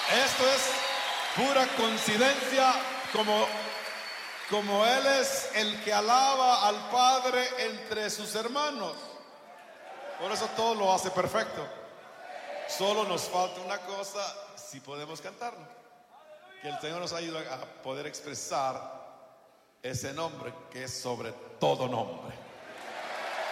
Esto es pura coincidencia, como Él es el que alaba al Padre entre sus hermanos. Por eso todo lo hace perfecto. Solo nos falta una cosa, si podemos cantarlo. Que el Señor nos ayude a poder expresar ese nombre que es sobre todo nombre.